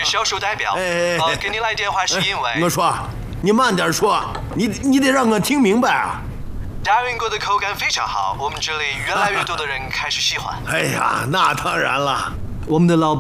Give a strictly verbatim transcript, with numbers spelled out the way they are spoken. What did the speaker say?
销售代表。 哎哎哎呃，给你来电话是因为我说，你慢点说，你你得让我听明白啊。 大运锅的口感非常好，我们这里越来越多的人开始喜欢。 哎呀，那当然了。 我们的老